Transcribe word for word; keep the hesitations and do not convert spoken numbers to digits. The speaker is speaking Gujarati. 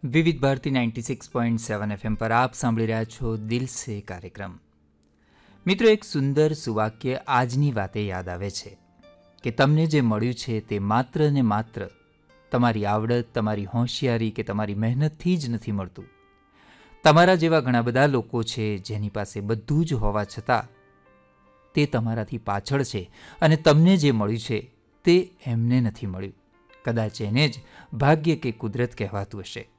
વિવિધ Bharati ninety six point seven FM પર આપ સાંભળી રહ્યા છો દિલ સે કાર્યક્રમ. મિત્રો, એક સુંદર સુવાક્ય આજની વાતે યાદ આવે છે કે તમને જે મળ્યું છે તે માત્ર ને માત્ર તમારી આવડત, તમારી હોશિયારી કે તમારી મહેનતથી જ નથી મળતું. તમારા જેવા ઘણા બધા લોકો છે જેની પાસે બધું જ હોવા છતાં તે તમારાથી પાછળ છે અને તમને જે મળ્યું છે તે એમને નથી મળ્યું. કદાચ એને જ ભાગ્ય કે કુદરત કહેવાતું હશે.